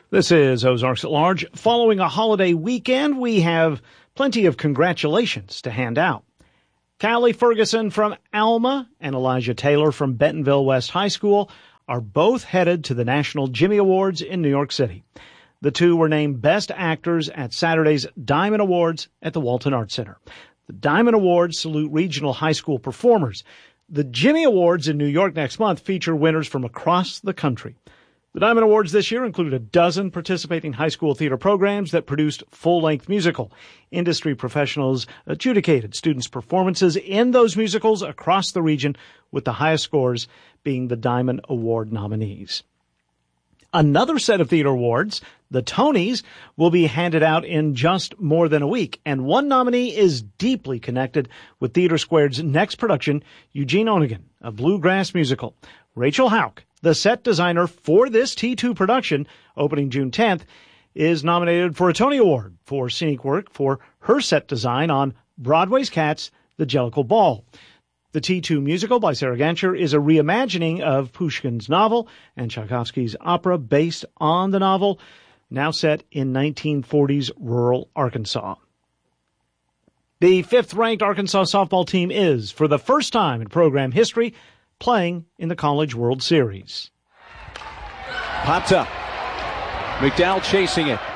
This is Ozarks at Large. Following a holiday weekend, we have plenty of congratulations to hand out. Callie Ferguson from Alma and Elijah Taylor from Bentonville West High School are both headed to the National Jimmy Awards in New York City. The two were named Best Actors at Saturday's Diamond Awards at the Walton Arts Center. The Diamond Awards salute regional high school performers. The Jimmy Awards in New York next month feature winners from across the country. The Diamond Awards this year included a dozen participating high school theater programs that produced full-length musical. Industry professionals adjudicated students' performances in those musicals across the region, with the highest scores being the Diamond Award nominees. Another set of theater awards, the Tonys, will be handed out in just more than a week, and one nominee is deeply connected with Theater Squared's next production, Eugene Onegin, a bluegrass musical. Rachel Houck, the set designer for this T2 production, opening June 10th, is nominated for a Tony Award for scenic work for her set design on Broadway's Cats, The Jellicle Ball. The T2 musical by Sarah Gancher is a reimagining of Pushkin's novel and Tchaikovsky's opera based on the novel, now set in 1940s rural Arkansas. The fifth-ranked Arkansas softball team is, for the first time in program history, playing in the College World Series. Popped up. McDowell chasing it.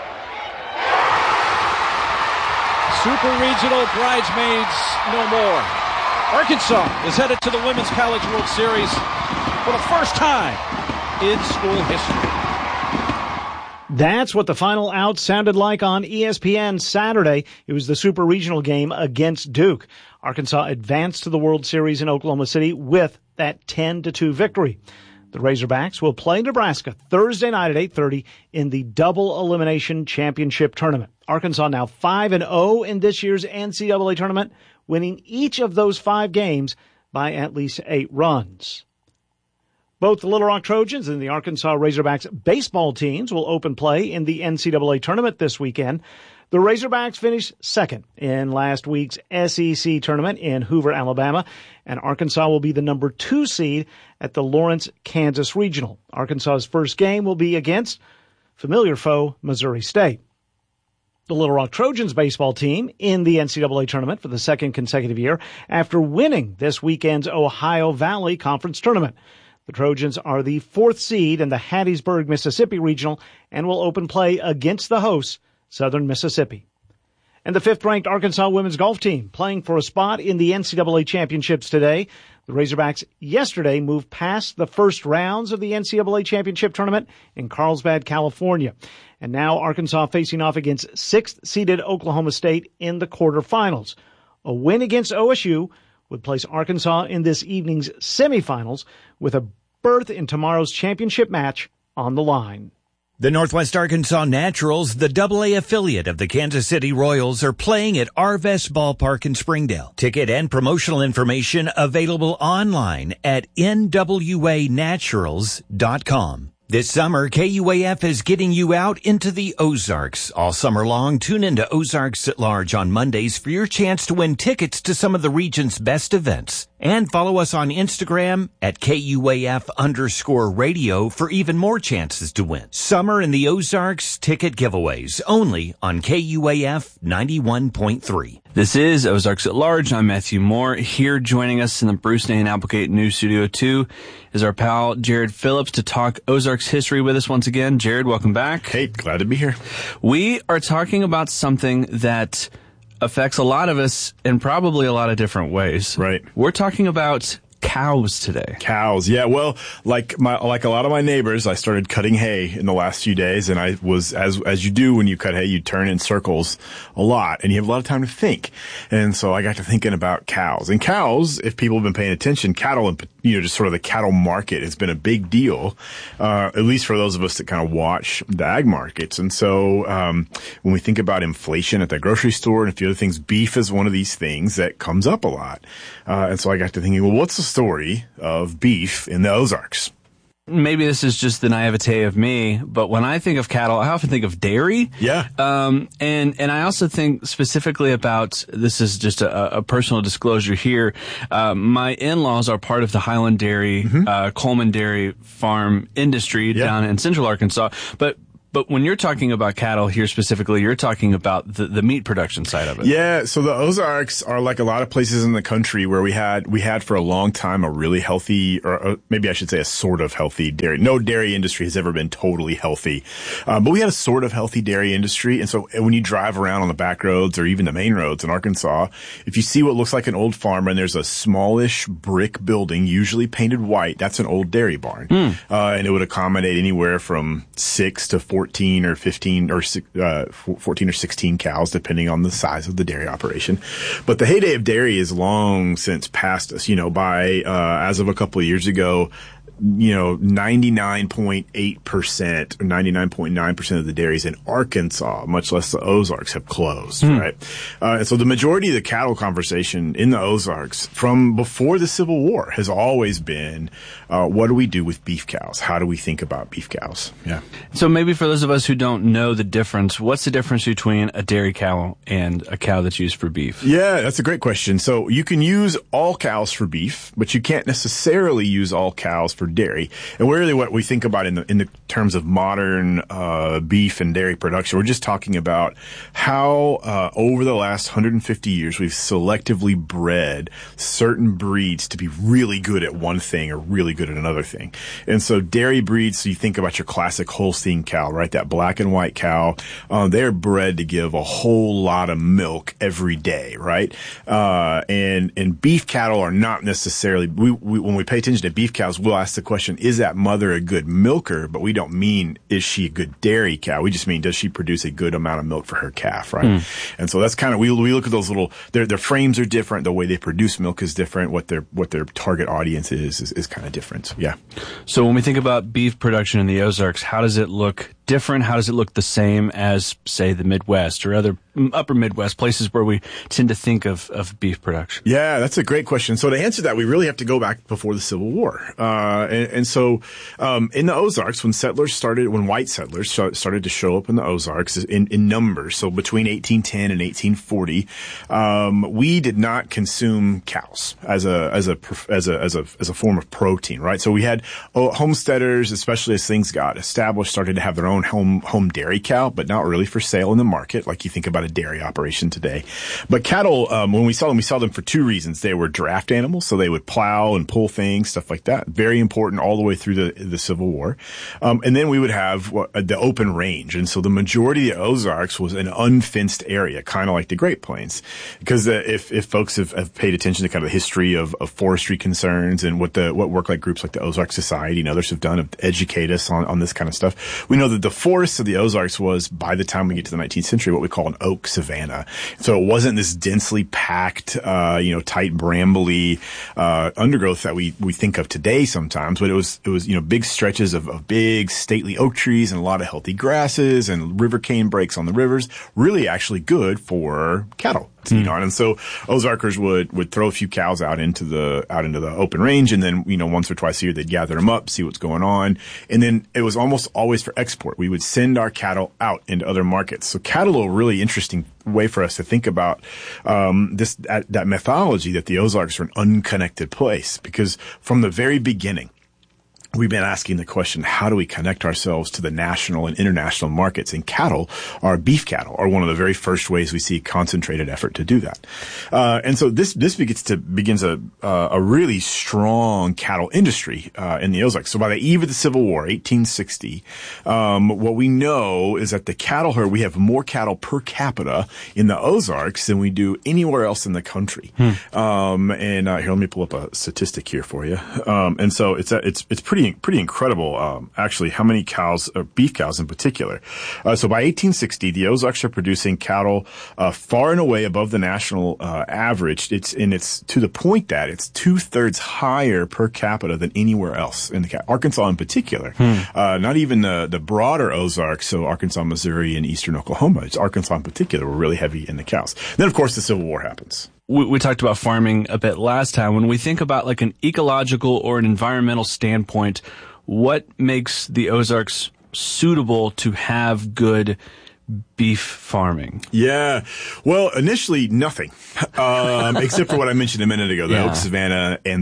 Super Regional bridesmaids no more. Arkansas is headed to the Women's College World Series for the first time in school history. That's what the final out sounded like on ESPN Saturday. It was the Super Regional game against Duke. Arkansas advanced to the World Series in Oklahoma City with that 10-2 victory. The Razorbacks will play Nebraska Thursday night at 8:30 in the double elimination championship tournament. Arkansas now 5-0 in this year's NCAA tournament, winning each of those 5 games by at least 8 runs. Both the Little Rock Trojans and the Arkansas Razorbacks baseball teams will open play in the NCAA tournament this weekend. The Razorbacks finished second in last week's SEC tournament in Hoover, Alabama, and Arkansas will be the number 2 seed at the Lawrence, Kansas Regional. Arkansas's first game will be against familiar foe Missouri State. The Little Rock Trojans baseball team in the NCAA tournament for the second consecutive year after winning this weekend's Ohio Valley Conference tournament. The Trojans are the 4th seed in the Hattiesburg, Mississippi Regional and will open play against the hosts, Southern Mississippi. And the 5th-ranked Arkansas women's golf team playing for a spot in the NCAA championships today. The Razorbacks yesterday moved past the first rounds of the NCAA championship tournament in Carlsbad, California. And now Arkansas facing off against 6th-seeded Oklahoma State in the quarterfinals. A win against OSU would place Arkansas in this evening's semifinals with a berth in tomorrow's championship match on the line. The Northwest Arkansas Naturals, the AA affiliate of the Kansas City Royals, are playing at Arvest Ballpark in Springdale. Ticket and promotional information available online at nwanaturals.com. This summer, KUAF is getting you out into the Ozarks. All summer long, tune into Ozarks at Large on Mondays for your chance to win tickets to some of the region's best events. And follow us on Instagram at KUAF_radio for even more chances to win. Summer in the Ozarks ticket giveaways only on KUAF 91.3. This is Ozarks at Large. I'm Matthew Moore. Here joining us in the Bruce Nain Applegate News Studio 2 is our pal Jared Phillips to talk Ozarks history with us once again. Jared, welcome back. Hey, glad to be here. We are talking about something that affects a lot of us in probably a lot of different ways. Right. We're talking about cows today. Cows, yeah. Well, like a lot of my neighbors, I started cutting hay in the last few days, and I was, as you do when you cut hay, you turn in circles a lot, and you have a lot of time to think. And so I got to thinking about cows. And cows, if people have been paying attention, cattle, just sort of the cattle market has been a big deal, at least for those of us that kind of watch the ag markets. And so when we think about inflation at the grocery store and a few other things, beef is one of these things that comes up a lot. And so I got to thinking, well, what's the story of beef in the Ozarks? Maybe this is just the naivete of me, but when I think of cattle, I often think of dairy. Yeah. And I also think specifically about, this is just a personal disclosure here. My in-laws are part of the Highland Dairy, Coleman Dairy farm industry down in central Arkansas. But But when you're talking about cattle here specifically, you're talking about the meat production side of it. Yeah, so the Ozarks are like a lot of places in the country where we had for a long time a really healthy, or maybe I should say a sort of healthy dairy. No dairy industry has ever been totally healthy, but we had a sort of healthy dairy industry. And so when you drive around on the back roads or even the main roads in Arkansas, if you see what looks like an old farm and there's a smallish brick building, usually painted white, that's an old dairy barn. And it would accommodate anywhere from 6 to 14 or 15 or 14 or 16 cows, depending on the size of the dairy operation. But the heyday of dairy is long since past us. By as of a couple of years ago, 99.8% or 99.9% of the dairies in Arkansas, much less the Ozarks, have closed, right? And so the majority of the cattle conversation in the Ozarks from before the Civil War has always been, what do we do with beef cows? How do we think about beef cows? Yeah. So maybe for those of us who don't know the difference, what's the difference between a dairy cow and a cow that's used for beef? Yeah, that's a great question. So you can use all cows for beef, but you can't necessarily use all cows for dairy. And really what we think about in the terms of modern beef and dairy production, we're just talking about how over the last 150 years we've selectively bred certain breeds to be really good at one thing or really good at another thing. And so dairy breeds, so you think about your classic Holstein cow, right? That black and white cow, they're bred to give a whole lot of milk every day, right? And beef cattle are not necessarily, when we pay attention to beef cows, we'll ask the question, is that mother a good milker? But we don't mean, is she a good dairy cow? We just mean, does she produce a good amount of milk for her calf, right? And so that's kind of, we look at those little, their frames are different. The way they produce milk is different. What their target audience is kind of different. Yeah. So when we think about beef production in the Ozarks, how does it look different? How does it look the same as, say, the Midwest or other upper Midwest places where we tend to think of beef production? Yeah, that's a great question. So to answer that, we really have to go back before the Civil War. And so in the Ozarks, when white settlers started to show up in the Ozarks in numbers, so between 1810 and 1840, we did not consume cows as a form of protein, right? So we had homesteaders, especially as things got established, started to have their own home dairy cow, but not really for sale in the market, like you think about a dairy operation today. But cattle, when we saw them for two reasons. They were draft animals, so they would plow and pull things, stuff like that. Very important all the way through the Civil War. And then we would have the open range. And so the majority of the Ozarks was an unfenced area, kind of like the Great Plains. Because if folks have paid attention to kind of the history of forestry concerns and what work like groups like the Ozark Society and others have done to educate us on this kind of stuff, we know that the forests of the Ozarks was, by the time we get to the 19th century, what we call an oak savanna. So it wasn't this densely packed, tight brambly undergrowth that we think of today sometimes, but it was big stretches of big stately oak trees and a lot of healthy grasses and river cane breaks on the rivers, really actually good for cattle. And so Ozarkers would throw a few cows out into the open range, and then once or twice a year they'd gather them up, see what's going on, and then it was almost always for export. We would send our cattle out into other markets. So cattle are a really interesting way for us to think about that methodology that the Ozarks are an unconnected place, because from the very beginning we've been asking the question, how do we connect ourselves to the national and international markets? And beef cattle are one of the very first ways we see concentrated effort to do that. And so this begins a really strong cattle industry in the Ozarks. So by the eve of the Civil War, 1860, what we know is that the cattle herd, we have more cattle per capita in the Ozarks than we do anywhere else in the country. Here, let me pull up a statistic here for you. And so it's pretty incredible, actually, how many cows, beef cows in particular. So by 1860, the Ozarks are producing cattle far and away above the national average. It's to the point that it's 2/3 higher per capita than anywhere else in Arkansas in particular. Not even the broader Ozarks, so Arkansas, Missouri, and eastern Oklahoma. It's Arkansas in particular. We're really heavy in the cows. Then, of course, the Civil War happens. We talked about farming a bit last time. When we think about like an ecological or an environmental standpoint, what makes the Ozarks suitable to have good beef farming? Yeah. Well, initially nothing, except for what I mentioned a minute ago, the oak savanna and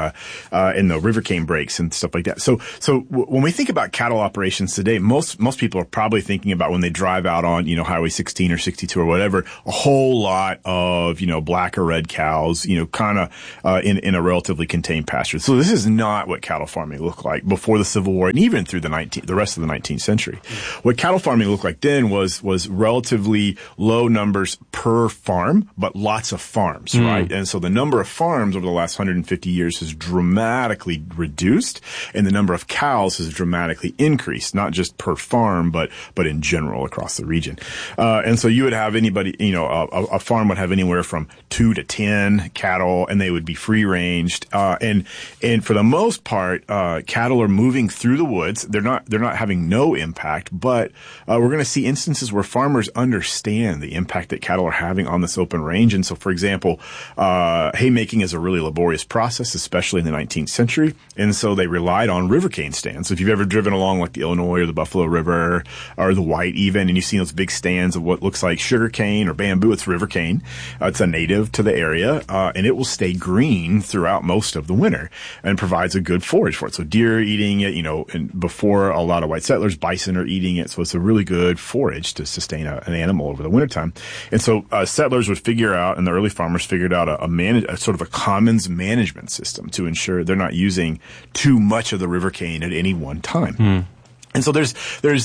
the river cane breaks and stuff like that. So when we think about cattle operations today, most people are probably thinking about when they drive out on, Highway 16 or 62 or whatever, a whole lot of, black or red cows, kind of, in a relatively contained pasture. So this is not what cattle farming looked like before the Civil War and even through the rest of the 19th century. What cattle farming looked like then was relatively low numbers per farm, but lots of farms, right? And so the number of farms over the last 150 years has dramatically reduced, and the number of cows has dramatically increased, not just per farm, but in general across the region. And so you would have anybody, a farm would have anywhere from 2 to 10 cattle, and they would be free ranged. And for the most part, cattle are moving through the woods. They're not having no impact, but we're going to see instances where farmers understand the impact that cattle are having on this open range. And so, for example, haymaking is a really laborious process, especially in the 19th century. And so they relied on river cane stands. So if you've ever driven along like the Illinois or the Buffalo River or the White even, and you've seen those big stands of what looks like sugar cane or bamboo, it's river cane. It's a native to the area, and it will stay green throughout most of the winter and provides a good forage for it. So deer are eating it, and before a lot of white settlers, bison are eating it. So it's a really good forage to sustain an animal over the wintertime. And so settlers would figure out, and the early farmers figured out a sort of a commons management system to ensure they're not using too much of the river cane at any one time. And so there's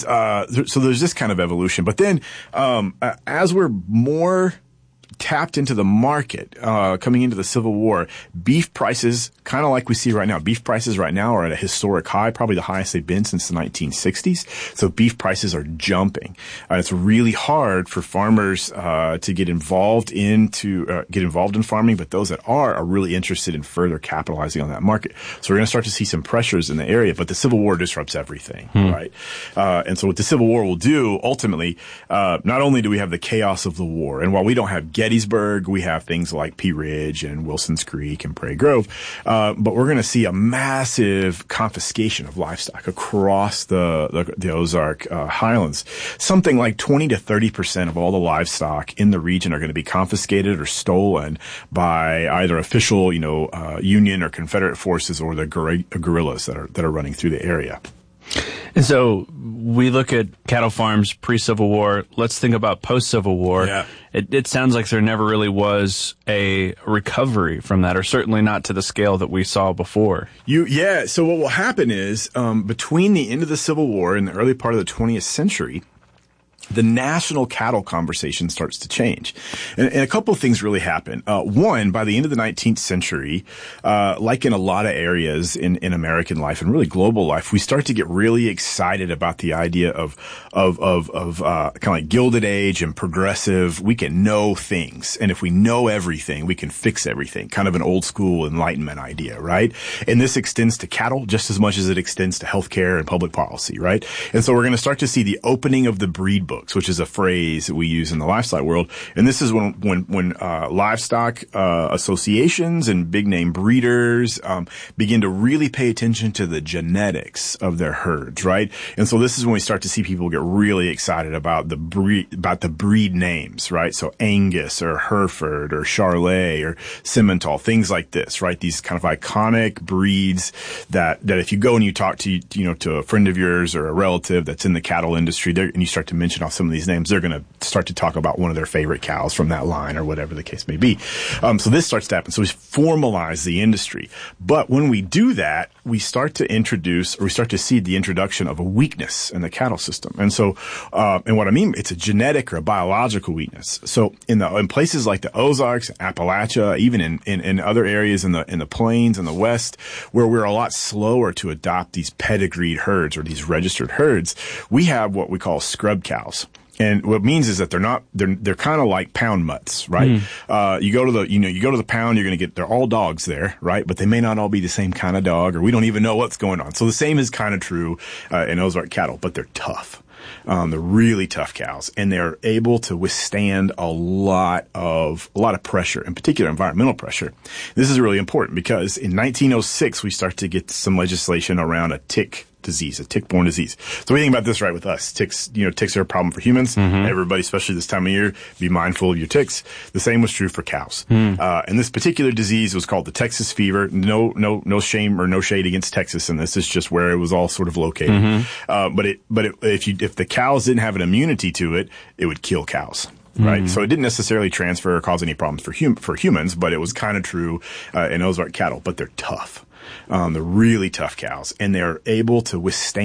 this kind of evolution. But then, as we're more tapped into the market, coming into the Civil War, beef prices, kind of like we see right now, beef prices right now are at a historic high, probably the highest they've been since the 1960s. So beef prices are jumping. It's really hard for farmers to get involved in farming, but those that are really interested in further capitalizing on that market. So we're going to start to see some pressures in the area, but the Civil War disrupts everything, right? And so what the Civil War will do, ultimately, not only do we have the chaos of the war, and while we don't have Gettysburg, we have things like Pea Ridge and Wilson's Creek and Prairie Grove, but we're going to see a massive confiscation of livestock across the Ozark Highlands. Something like 20 to 30% of all the livestock in the region are going to be confiscated or stolen by either official, Union or Confederate forces or the guerrillas that are running through the area. And so we look at cattle farms pre-Civil War. Let's think about post-Civil War. Yeah. It sounds like there never really was a recovery from that, or certainly not to the scale that we saw before. So what will happen is, between the end of the Civil War and the early part of the 20th century, the national cattle conversation starts to change. And a couple of things really happen. One, by the end of the 19th century, like in a lot of areas in American life and really global life, we start to get really excited about the idea of kind of like Gilded Age and progressive. We can know things. And if we know everything, we can fix everything. Kind of an old school Enlightenment idea, right? And this extends to cattle just as much as it extends to healthcare and public policy, right? And so we're going to start to see the opening of the breed books, which is a phrase that we use in the livestock world. And this is when livestock associations and big name breeders begin to really pay attention to the genetics of their herds, right? And so this is when we start to see people get really excited about the breed names, right? So Angus or Hereford or Charolais or Simmental, things like this, right? These kind of iconic breeds that if you go and you talk to to a friend of yours or a relative that's in the cattle industry, and you start to mention off some of these names, they're going to start to talk about one of their favorite cows from that line or whatever the case may be. So this starts to happen. So we formalize the industry. But when we do that, we start to see the introduction of a weakness in the cattle system. And so, and what I mean, it's a genetic or a biological weakness. So in places like the Ozarks, Appalachia, even in other areas in the plains and the West, where we're a lot slower to adopt these pedigreed herds or these registered herds, we have what we call scrub cows. And what it means is that they're kind of like pound mutts, right? You go to the pound, you're going to get, they're all dogs there, right? But they may not all be the same kind of dog, or we don't even know what's going on. So the same is kind of true, in Ozark cattle, but they're tough. They're really tough cows, and they're able to withstand a lot of pressure, in particular environmental pressure. This is really important because in 1906, we start to get some legislation around a tick disease, a tick-borne disease. So we think about this right with us. Ticks are a problem for humans. Everybody, especially this time of year, be mindful of your ticks. The same was true for cows. And this particular disease was called the Texas fever. No shame or no shade against Texas in this. It's just where it was all sort of located. If the cows didn't have an immunity to it, it would kill cows. Right. So it didn't necessarily transfer or cause any problems for humans, but it was kind of true in Ozark cattle. But they're tough. They're really tough cows, and they're able to withstand